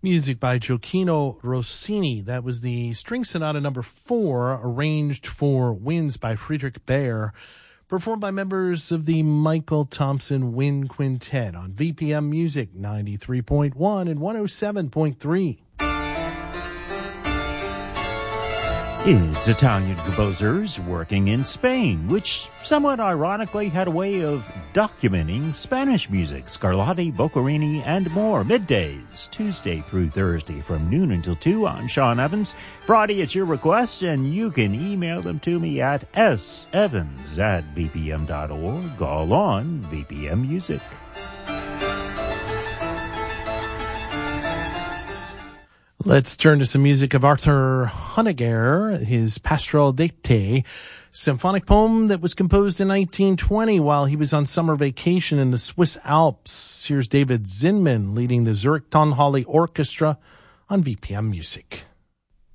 Music by Gioacchino Rossini. That was the String Sonata number 4, arranged for winds by Friedrich Baer, performed by members of the Michael Thompson Wind Quintet on VPM Music 93.1 and 107.3. It's Italian composers working in Spain, which somewhat ironically had a way of documenting Spanish music. Scarlatti, Boccherini, and more. Middays, Tuesday through Thursday from noon until 2. I'm Sean Evans. Friday, it's your request, and you can email them to me at sevans@vpm.org. All on VPM Music. Let's turn to some music of Arthur Honegger, his Pastoral d'Ete, symphonic poem that was composed in 1920 while he was on summer vacation in the Swiss Alps. Here's David Zinman leading the Zurich Tonhalle Orchestra on VPM Music.